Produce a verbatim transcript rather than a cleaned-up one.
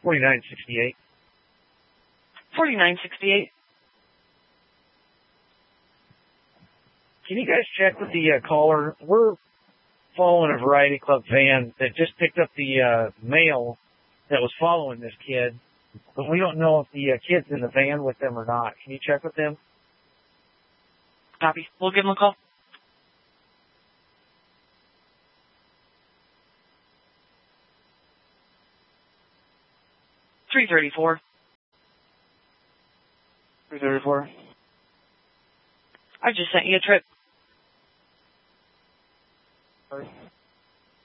forty-nine sixty-eight. forty-nine sixty-eight. Can you guys check with the uh, caller? We're following a Variety Club van that just picked up the uh, male that was following this kid, but we don't know if the uh, kid's in the van with them or not. Can you check with them? Copy. We'll give him a call. three thirty-four. three thirty-four. I just sent you a trip. Sorry.